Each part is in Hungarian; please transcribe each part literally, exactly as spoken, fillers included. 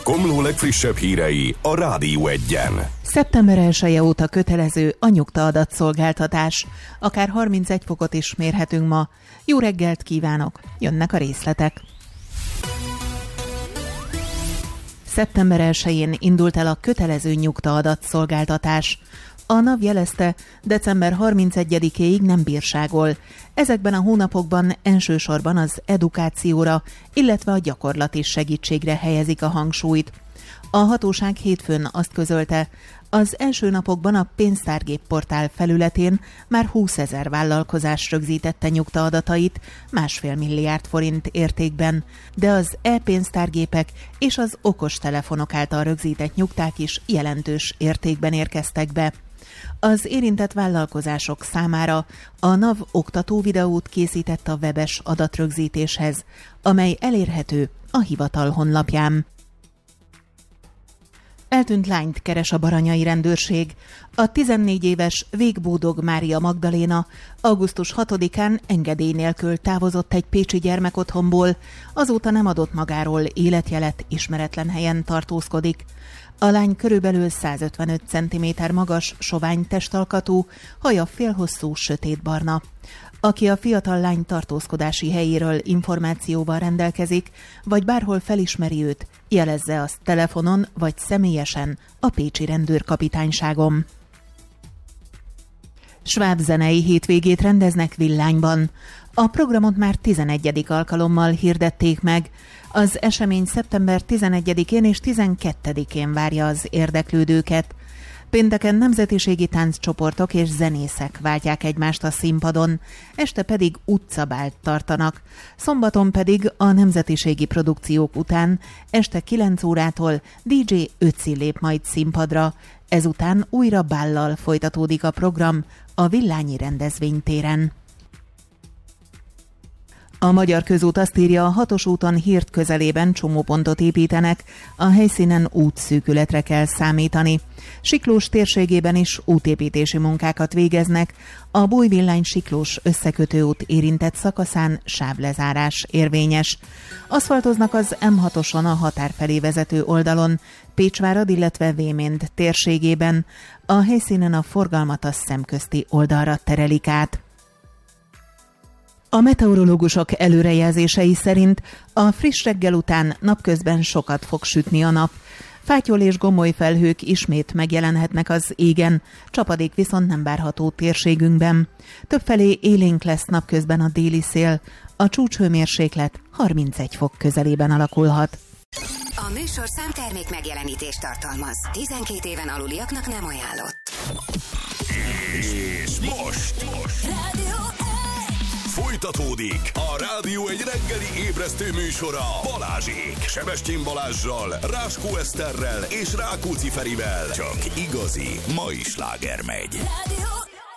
Komló legfrissebb hírei a Rádió Egyen. szeptember elseje óta kötelező a nyugta-adatszolgáltatás. Akár harmincegy fokot is mérhetünk ma. Jó reggelt kívánok! Jönnek a részletek. szeptember elsején indult el a kötelező nyugta-adatszolgáltatás. A NAV jelezte, december harmincegyedikéig nem bírságol. Ezekben a hónapokban elsősorban az edukációra, illetve a gyakorlati segítségre helyezik a hangsúlyt. A hatóság hétfőn azt közölte, az első napokban a pénztárgép portál felületén már húszezer vállalkozás rögzítette nyugtaadatait másfél milliárd forint értékben, de az e-pénztárgépek és az okostelefonok által rögzített nyugták is jelentős értékben érkeztek be. Az érintett vállalkozások számára a NAV oktató videót készített a webes adatrögzítéshez, amely elérhető a hivatal honlapján. Eltűnt lányt keres a baranyai rendőrség. A tizennégy éves Végbódog Mária Magdaléna augusztus hatodikán engedély nélkül távozott egy pécsi gyermekotthonból, azóta nem adott magáról életjelet, ismeretlen helyen tartózkodik. A lány körülbelül százötvenöt centiméter magas, sovány testalkatú, haja félhosszú, sötétbarna. Aki a fiatal lány tartózkodási helyéről információval rendelkezik, vagy bárhol felismeri őt, jelezze azt telefonon vagy személyesen a pécsi rendőrkapitányságon. Sváb zenei hétvégét rendeznek Villányban. A programot már tizenegyedik alkalommal hirdették meg. Az esemény szeptember tizenegyedikén és tizenkettedikén várja az érdeklődőket. Pénteken nemzetiségi tánccsoportok és zenészek váltják egymást a színpadon, este pedig utcabált tartanak. Szombaton pedig a nemzetiségi produkciók után este kilenc órától dé dzsé Ötzi lép majd színpadra, ezután újra bállal folytatódik a program a Villányi rendezvénytéren. A Magyar Közút azt írja, a hatos úton Hird közelében csomópontot építenek, a helyszínen útszűkületre kell számítani. Siklós térségében is útépítési munkákat végeznek, a Bújvillány-Siklós összekötőút érintett szakaszán sávlezárás érvényes. Aszfaltoznak az em hatoson a határ felé vezető oldalon, Pécsvárad, illetve Véménd térségében, a helyszínen a forgalmat a szemközti oldalra terelik át. A meteorológusok előrejelzései szerint a friss reggel után napközben sokat fog sütni a nap. Fátyol és gomoly felhők ismét megjelenhetnek az égen, csapadék viszont nem várható térségünkben. Többfelé élénk lesz napközben a déli szél, a csúcshőmérséklet harmincegy fok közelében alakulhat. A műsorszám termék megjelenítést tartalmaz. tizenkét éven aluliaknak nem ajánlott. És most, most. Rádió Folytatódik a Rádió egy reggeli ébresztő műsora Balázsék. Sebestyén Balázssal, Ráskó Eszterrel és Rákóczi Ferivel. Csak igazi mai sláger megy. Rádió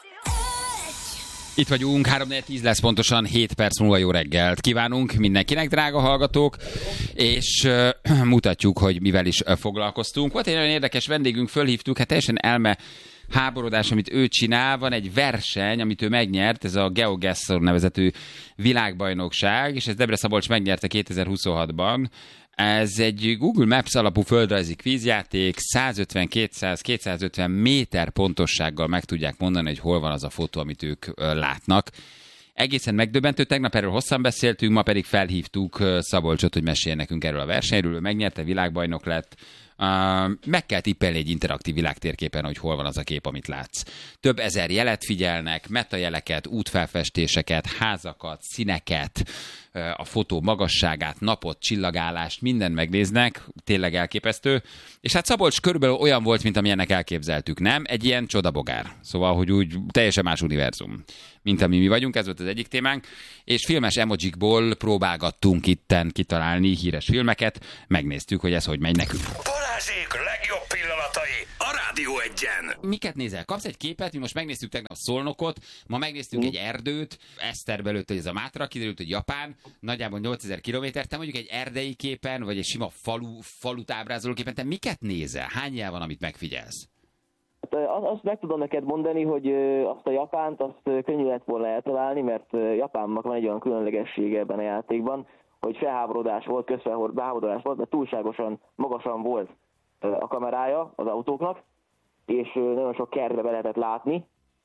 Itt vagyunk, három négy tíz lesz pontosan, hét perc múlva jó reggelt kívánunk mindenkinek, drága hallgatók, és uh, mutatjuk, hogy mivel is uh, foglalkoztunk. Volt egy nagyon érdekes vendégünk, fölhívtuk, hát teljesen elme háborodás, amit ő csinál, van egy verseny, amit ő megnyert, ez a GeoGuessr nevezetű világbajnokság, és ez Debre-Szabolcs megnyerte kétezer-huszonhatban. Ez egy Google Maps alapú földrajzi kvízjáték, százötven, kétszáz, kétszázötven méter pontossággal meg tudják mondani, hogy hol van az a fotó, amit ők látnak. Egészen megdöbbentő, tegnap erről hosszan beszéltünk, ma pedig felhívtuk Szabolcsot, hogy meséljen nekünk erről a versenyről, ő megnyerte, világbajnok lett. Uh, meg kell tippelni egy interaktív világtérképen, hogy hol van az a kép, amit látsz. Több ezer jelet figyelnek, metajeleket, útfelfestéseket, házakat, színeket, a fotó magasságát, napot, csillagállást, mindent megnéznek, tényleg elképesztő. És hát Szabolcs körülbelül olyan volt, mint amilyennek elképzeltük, nem? Egy ilyen csodabogár. Szóval, hogy úgy teljesen más univerzum, mint ami mi vagyunk, ez volt az egyik témánk. És filmes emojikból próbálgattunk itten kitalálni híres filmeket, megnéztük, hogy ez hogy megy nekünk. Balázsék legjobb pillanatai a Rádió Egyen. Miket nézel? Kapsz egy képet, mi most megnéztük tegnap a Szolnokot, ma megnéztünk mm. egy erdőt, Eszter belőtt, hogy ez a Mátra, kiderült, hogy Japán, nagyjából nyolcezer kilométer, te mondjuk egy erdei képen, vagy egy sima falu, falut ábrázoló képen, te miket nézel? Hány jel van, amit megfigyelsz? Azt meg tudom neked mondani, hogy azt a Japánt, azt könnyű lett volna eltalálni, mert Japánnak van egy olyan különlegessége ebben a játékban, hogy felháborodás volt, közfelháborodás volt, mert túlságosan magasan volt a kamerája az autóknak, és nagyon sok kertbe be lehetett látni,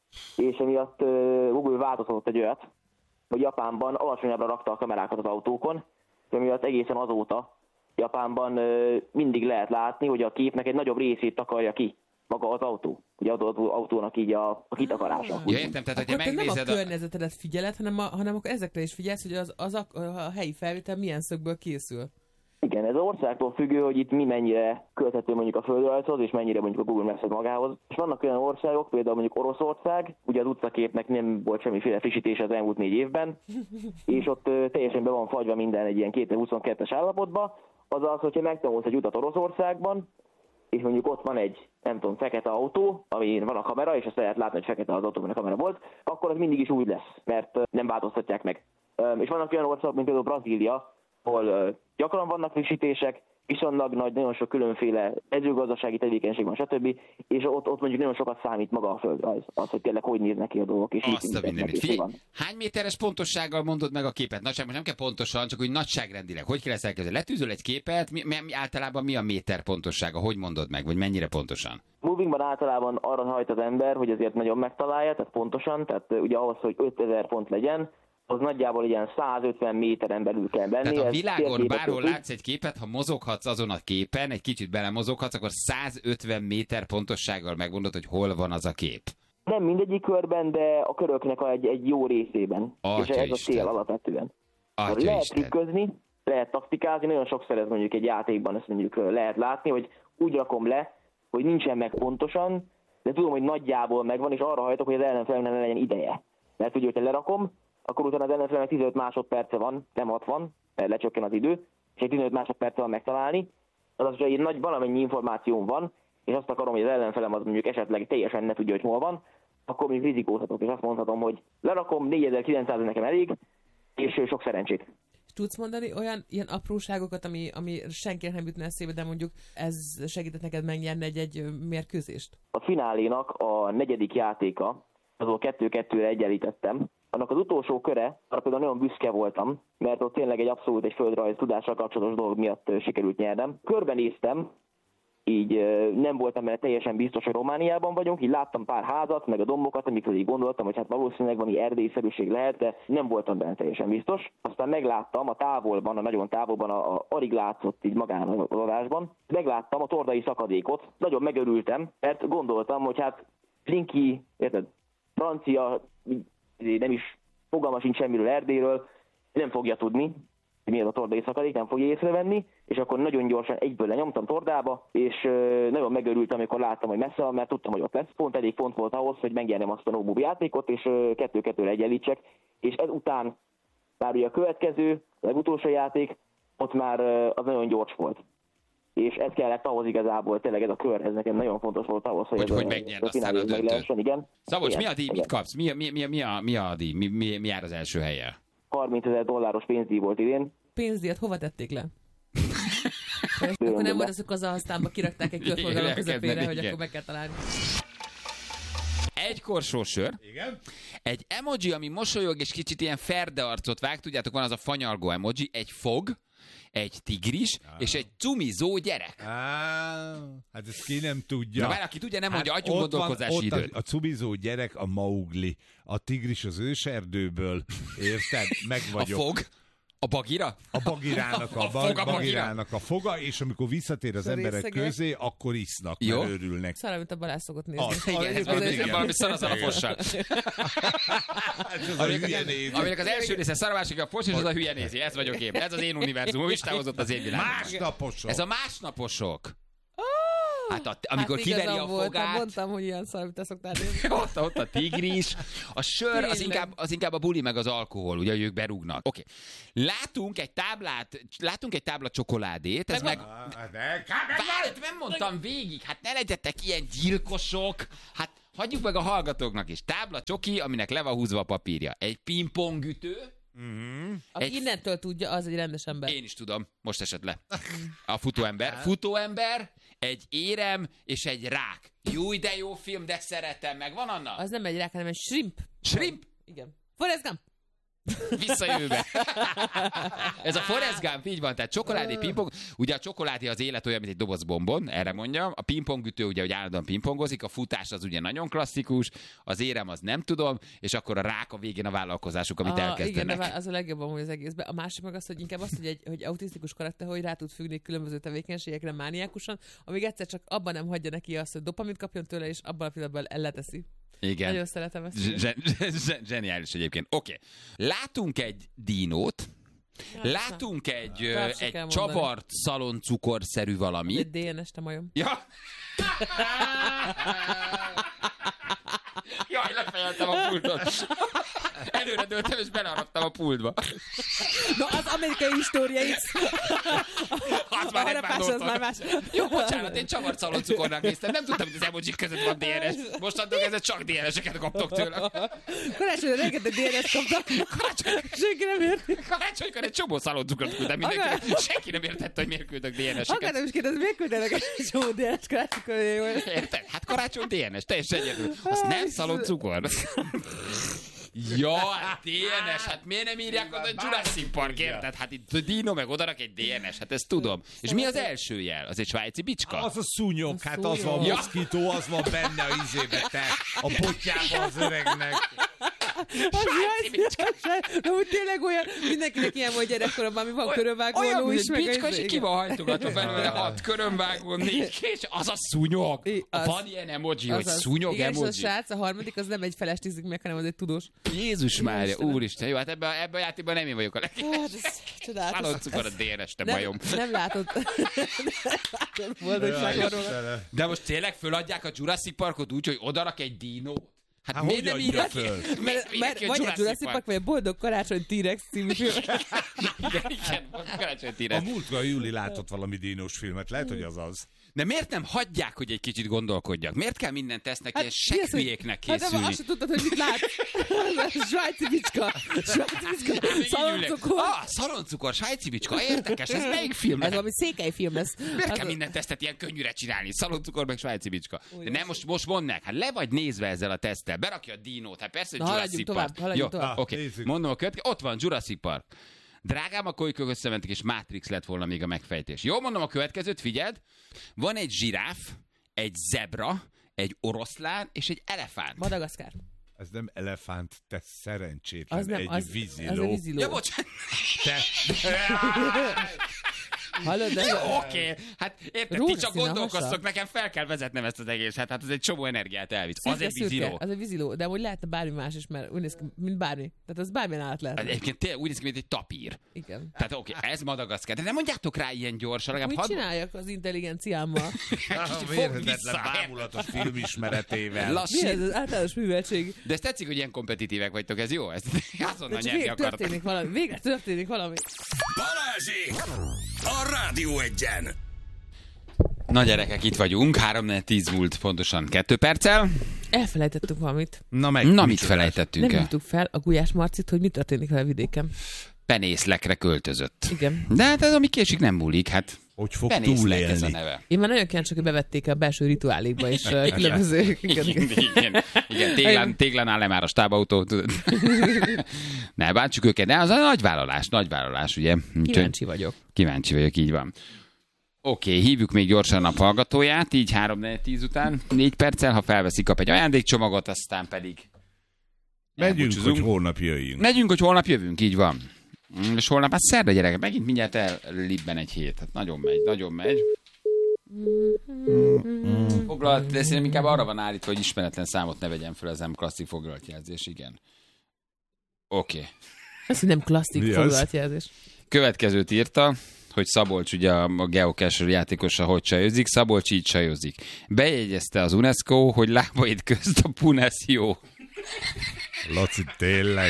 és emiatt Google változtatott egy olyat, hogy Japánban alacsonyabbra rakta a kamerákat az autókon, emiatt egészen azóta Japánban mindig lehet látni, hogy a képnek egy nagyobb részét takarja ki maga az autó. Ugye az autónak így a, a kitakarása. Ja, értem, tehát hogyha megnézed... nem a környezetedet figyeled, hanem, a, hanem akkor ezekre is figyelsz, hogy az, az a, a helyi felvétel milyen szögből készül. Igen, ez az országtól függő, hogy itt mi mennyire köthető mondjuk a földrajzhoz, és mennyire mondjuk a Google Maps-hez magához. És vannak olyan országok, például mondjuk Oroszország, ugye az utcaképnek nem volt semmiféle frissítés az elmúlt négy évben, és ott ö, teljesen be van fagyva minden egy ilyen kétezer-huszonkettes állapotba, azaz, hogyha megtanulsz egy utat Oroszországban, és mondjuk ott van egy, nem tudom, fekete autó, amin van a kamera, és azt lehet látni, hogy fekete az autó, amin a kamera volt, akkor az mindig is úgy lesz, mert nem változtatják meg. És vannak olyan országok, mint például Brazília, ahol gyakran vannak frissítések, viszonylag nagy, nagyon sok különféle mezőgazdasági tevékenység van, stb. És ott, ott mondjuk nagyon sokat számít maga a földrajz, az, hogy tényleg hogy néznek ki a dolgok. És azt a mindenit. Figyelj, hány méteres pontossággal mondod meg a képet? Nagyság, most nem kell pontosan, csak úgy nagyságrendileg. Hogy kell ezt elkezdeni? Letűzöl egy képet, mi, mi, általában mi a méter pontossága? Hogy mondod meg, vagy mennyire pontosan? Movingban általában arra hajt az ember, hogy azért nagyon megtalálja, tehát pontosan, tehát ugye ahhoz, hogy ötezer pont legyen, az nagyjából ilyen százötven méteren belül kell benni. Tehát a világon bárhol látsz egy képet, ha mozoghatsz azon a képen, egy kicsit belemozoghatsz, akkor százötven méter pontossággal megmondod, hogy hol van az a kép. Nem mindegyik körben, de a köröknek egy, egy jó részében. Atya és ez Isten. a cél alapvetően. Atya lehet Isten. trükközni, lehet taktikázni, nagyon sokszor ez mondjuk egy játékban ezt mondjuk lehet látni, hogy úgy rakom le, hogy nincsen meg pontosan, de tudom, hogy nagyjából megvan, és arra hajtok, hogy az ellenfelemnek ne legyen ideje. Mert ugye, hogyha lerakom, akkor utána az ellenfelemnek tizenöt másodperce van, nem hatvan, mert lecsökken az idő, és egy tizenöt másodperce van megtalálni. Azaz, hogy egy nagy valamennyi információm van, és azt akarom, hogy az ellenfelem az mondjuk esetleg teljesen ne tudja, hogy hol van, akkor még rizikózhatok, és azt mondhatom, hogy lerakom, négyezer-kilencszáz nekem elég, és sok szerencsét. Tudsz mondani olyan ilyen apróságokat, ami, ami senkinek nem jutna eszébe, de mondjuk ez segített neked megnyerni egy-egy mérkőzést? A finálénak a negyedik játéka, azon kettő-kettőre egyenlítettem. Annak az utolsó köre, arra például nagyon büszke voltam, mert ott tényleg egy abszolút egy földrajz tudással kapcsolatos dolog miatt sikerült nyernem. Körbenéztem, így nem voltam benne teljesen biztos, hogy Romániában vagyunk, így láttam pár házat, meg a dombokat, amikről így gondoltam, hogy hát valószínűleg valami erdélyszerűség lehet, de nem voltam benne teljesen biztos. Aztán megláttam a távolban, a nagyon távolban, a, a alig látszott így magán az adásban, megláttam a tordai szakadékot, nagyon megörültem, mert gondoltam, hogy hát Linky, érted, francia, nem is fogalma sincs semmiről Erdélyről, nem fogja tudni, hogy mi az a tordai szakadék, nem fogja észrevenni, és akkor nagyon gyorsan egyből lenyomtam tordába, és nagyon megörültem, amikor láttam, hogy messze van, mert tudtam, hogy ott lesz. Pont elég pont volt ahhoz, hogy megnyerjem azt a no-move játékot, és kettő-kettőre egyenlítsek, és ezután már ugye a következő, a legutolsó játék, ott már az nagyon gyors volt. És ez kellett ahhoz igazából, tényleg ez a kör, ez nekem nagyon fontos volt ahhoz, hogy, hogy, ez hogy a, megnyerd a aztán a döntőt. Igen. Szabolcs, Igen. mi a díj, Igen. mit kapsz? Mi, mi, mi, mi, a, mi a díj? Mi, mi, mi jár az első helyen? harmincezer dolláros pénzdíj volt idén. Pénzdíjat hova tették le? Akkor nem volt azok az aztánba kirakták egy körforgalom közepére, hogy akkor meg kell találni. Egy korsó sör. Igen? Egy emoji, ami mosolyog és kicsit ilyen ferde arcot vág, tudjátok, van az a fanyalgó emoji, egy fog, egy tigris, ah. és egy cumizó gyerek. Á, hát ezt ki nem tudja. Na várj, aki tudja, nem mondja, hát adjunk gondolkozási időt. A, a cumizó gyerek a Maugli, a tigris az őserdőből, érted? Meg vagyok. A fog? A bagira? A bagirának a, a, fog, a, bagirának a foga, és amikor visszatér az emberek részege. közé, akkor isznak, Jó. mert örülnek. Szar, amit a Balázs szokott nézni. Az, Igen, ez valami, ez valami szar az alapossal. Aminek az első része szar, a másik a fos, és az a hülye nézi. Ez vagyok én. Ez az én univerzumom, istáhozott az én világom. Másnaposok. Ez a másnaposok. Hát a, amikor hát kiveri a volt, fogát. Mondtam, hogy ilyen szar, amit te szoktál nézni. ott, ott a tigris. A sör az inkább, az inkább a buli meg az alkohol, ugye, hogy ők berúgnak. Oké. Okay. Látunk egy táblát, látunk egy tábla csokoládét, ez meg... meg... Várj, nem mondtam végig, hát ne legyetek ilyen gyilkosok. Hát hagyjuk meg a hallgatóknak is. Tábla csoki, aminek le van húzva a papírja. Egy pingpongütő. Mm-hmm. Aki Egy... innentől tudja, az egy rendes ember. Én is tudom, most esett le. A futóember. Futóember, egy érem és egy rák. Jó, de jó film, de szeretem meg. Van Anna? Az nem egy rák, hanem egy shrimp. Shrimp? Igen. Forrest Gump. Visszajövőbe. Ez a Forrest Gump, így van, tehát csokoládé, pingpong. Ugye a csokoládé az élet olyan, mint egy doboz bombon, erre mondjam. A pingpongütő ugye, hogy állandóan pingpongozik, a futás az ugye nagyon klasszikus, az érem az nem tudom, és akkor a rák a végén a vállalkozásuk, amit a, elkezdenek. Igen, de az a legjobb amúgy az egészben. A másik meg az, hogy inkább az, hogy egy hogy autisztikus karakter, hogy rá tud függni különböző tevékenységekre mániákusan, amíg egyszer csak abban nem hagyja neki azt, hogy dopamint kapjon tőle, és abban a pillanatban elleteszi. Igen. Nagyon szeretem ezt. Zse- zse- zseniális egyébként. Oké. Okay. Látunk egy dinót, Hát, látunk egy, ö, Bárcsak egy kell csavart szaloncukorszerű valamit. Egy dé en es-te majom. Ja. Jaj, lefejeltem a pultot. Előre dőltem, és beleharaptam a pultba. Na, az amerikai história X. Az már nem harapás, az már más. Jó, bocsánat, én csavart szaloncukornak néztem. Nem tudtam, hogy az emojik között van dé en es. Mostantól kezdve csak dé en es-eket kaptok tőle. Karácsonyra rengeteg dé en es kaptam. Senki nem érti. Karácsonykor egy csomó szaloncukrot küldtem mindenki. Senki nem értette, hogy miért küldök dé en es-eket. Akár nem is kérdez, miért küldenek egy csomó dé en es karácsonykor? Érted? Hát karácsony dé en es, teljesen egyedül. Azt nem szaloncukor. Ja, dé en es, hát miért nem írják oda a Jurassic Park, érted? Hát itt a Dino meg odarak egy dé en es, hát ezt tudom. És mi az első jel? Az egy svájci bicska? Az a szúnyog, hát az van, Ja. moszkító, az van benne a izébe, te, a potyában az öregnek. Az jaj, de úgy tényleg olyan, mindenkinek ilyen volt gyerekkoromban, ami van körönvágó, Olyan, ló mint is, egy meg bicska, az- és ki van hajtogatva belőle hat körömvágó, négy kés, az a szúnyog. I- az- Van ilyen emoji, hogy Azaz. szúnyog Igen, és a emoji. srác, a harmadik, az nem egy feles tízig meg, hanem az egy tudós. Jézus Mária, Istenem. úristen, jó, hát ebben a, ebbe a játékban nem én vagyok a leg... Hát, ez csodálatos. Szaloncukor a dé en es, te Nem, bajom. nem látod. Nem látod boldogság van róla. De most tényleg föladják a Jurassic Parkot úgy, hogy odarak egy dinót? Hát, Hát miért hogy nem adja írják föl? ki? Mert, mert vagy a Jurassic Park, vagy a Boldog Karácsony T-Rex című film. Igen, igen, karácsony A T-Rex. múltkor Júli látott valami dínos filmet, lehet, hogy az az. De miért nem hagyják, hogy egy kicsit gondolkodjak? Miért kell minden tesznek ilyen mi az, hogy- sekhülyéknek Hát de készülni? azt sem tudtad, hogy mit lát. Svájci bicska. Svájci bicska. Szaloncukor. Ah, szaloncukor, svájci bicska, érdekes, ez melyik film? Ez valami székely film lesz. Miért Az- kell minden tesztet ilyen könnyűre csinálni? Szaloncukor meg svájci bicska. De Úgy nem, most, most mondd meg, hát le vagy nézve ezzel a teszttel, berakja a dinót, hát persze, hogy Na, Jurassic haladjunk Park. tovább, haladjunk Jó, tovább. oké, Nézzük. mondom a következő, ott van Jurassic Park. Drágám, a kolykök összementek, és Matrix lett volna még a megfejtés. Jó, mondom a következőt, figyeld. Van egy zsiráf, egy zebra, egy oroszlán és egy elefánt. Madagaszkár. Ez nem elefánt, te szerencsétlen, Az nem, egy az, az víziló. egy víziló. Ja, bocsánat. Te, Hallod, de Jó, oké. Hát érted, ti Rózsaszín csak a gondolkoztok, hasa. nekem fel kell vezetnem ezt az egészet. Hát ez egy csomó energiát elvisz. Az Szürke, egy szürke. víziló. Az egy víziló, de amúgy lehetne bármi más is, mert úgy néz ki, mint bármi. Tehát az bármilyen állat lehet. Egyébként tényleg úgy néz ki, mint egy tapír. Igen. Tehát oké, ez Madagaszkár. De nem mondjátok rá ilyen gyorsan, legalább Mit hadd... csináljak az intelligenciámmal? Kicsit fogd mérhetetlen vissza. bámulatos filmismeretével. Mi Lassít. ez az általános műveltség? De ez tetszik, hogy ilyen kompetitívek vagytok, ez jó? Ezt azonnal De csak nyerni végre akartak. történik valami. Végre történik valami. Balázsék! A Rádió Egyen! Na gyerekek, itt vagyunk, három tíz múlt pontosan kettő perccel. Elfelejtettünk valamit. Na, meg, Na, mit micsoda? felejtettünk Nem el? hívtuk fel a Gulyás Marcit, hogy mi történik vele vidéken. Penészlekre költözött. Igen. De hát ez, ami késik, nem múlik, hát Hogy fog Penészlek ez a túlélni? neve. Én már nagyon kíváncsi, hogy bevették a belső rituálékba is uh, különböző... Igen, igen, igen téglán, téglán áll le már a stábautó. tudod. Ne bántsuk őket, de az a nagy vállalás, nagy vállalás, ugye? Úgyhogy Kíváncsi vagyok. Kíváncsi vagyok, így van. Oké, okay, hívjuk még gyorsan a naphallgatóját, így három tíz után, négy perccel, ha felveszi, kap egy ajándékcsomagot, aztán pedig Megyünk, elbúcsúzunk. hogy holnap jöjjünk. Megyünk, hogy holnap jövünk, így van. Mm, És holnap, hát szerda gyerekek, megint mindjárt ellibben egy hét. Hát nagyon megy, nagyon megy. Foglalt, de szerintem inkább arra van állítva, hogy ismeretlen számot ne vegyen fel, ez nem klasszik foglalatjelzés, igen. Oké. Okay. Ez, hogy nem klasszik Mi az? foglalatjelzés. Következőt írta, hogy Szabolcs ugye a geocache játékosa hogy csajozik, Szabolcs így csajozik. Bejegyezte az UNESCO, hogy lábaid közt a punes jó. Laci, tényleg.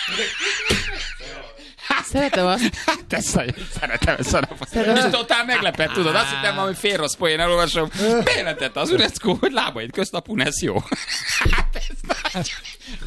Szeretem azt. Hát ezt nagyon szeretem ezt a napot. Szeretem. És totál meglepett, tudod, azt hittem valami fél rossz poén elolvasom. Bejelentette az UNESCO, hogy lábaid közt a punes jó. Hát ez nagy.